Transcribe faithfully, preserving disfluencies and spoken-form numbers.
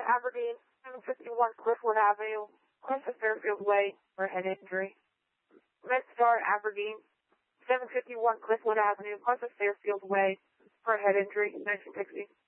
Aberdeen, seven fifty-one Cliffwood Avenue, close to Fairfield Way, for a head injury. MedStar Aberdeen, seven fifty-one Cliffwood Avenue, close to Fairfield Way, for a head injury, nineteen sixty.